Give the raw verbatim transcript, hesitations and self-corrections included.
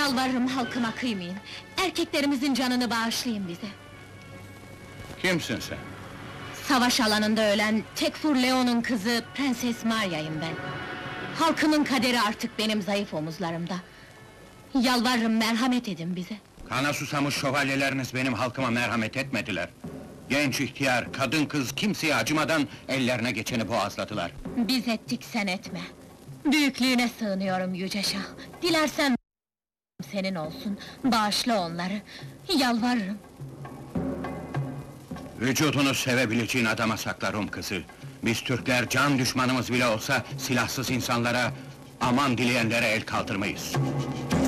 Yalvarırım halkıma kıymayın. Erkeklerimizin canını bağışlayın bize. Kimsin sen? Savaş alanında ölen Tekfur Leon'un kızı Prenses Maria'yım ben. Halkımın kaderi artık benim zayıf omuzlarımda. Yalvarırım merhamet edin bize. Kana susamış şövalyeleriniz benim halkıma merhamet etmediler. Genç ihtiyar, kadın kız kimseye acımadan ellerine geçeni boğazladılar. Biz ettik sen etme. Büyüklüğüne sığınıyorum Yüce Şah. Dilersen senin olsun, bağışla onları. Yalvarırım. Vücudunu sevebileceğin adama sakla Rum kızı. Biz Türkler can düşmanımız bile olsa silahsız insanlara, aman dileyenlere el kaldırmayız.